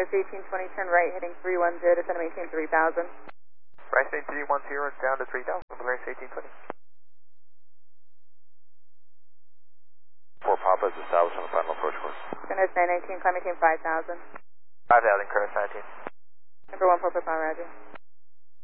Polaris 1820, turn right, heading 310, descend to maintain 3000. Right, 310, down to 3000, Polaris 1820. 4 Papa's established on the final approach course. Curtis 919, climb maintain 5000. 5000, Curtis 19. Number 1 Papa, Roger.